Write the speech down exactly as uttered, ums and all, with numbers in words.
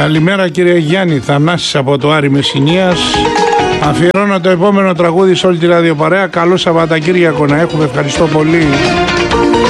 Καλημέρα κύριε Γιάννη, Θανάσης από το Άρη Μεσσηνίας. Αφιερώνω το επόμενο τραγούδι σε όλη τη ραδιοπαρέα. Καλό Σαββατοκύριακο να έχουμε, ευχαριστώ πολύ.